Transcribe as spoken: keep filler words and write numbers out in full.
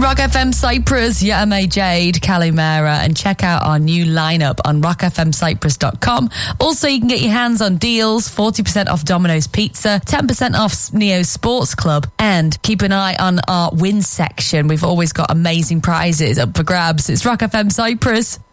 Rock F M Cyprus, Yama Jade, Calimera, and check out our new lineup on rock f m cyprus dot com. Also, you can get your hands on deals, forty percent off Domino's Pizza, ten percent off Neo Sports Club, and keep an eye on our win section. We've always got amazing prizes up for grabs. It's Rock F M Cyprus.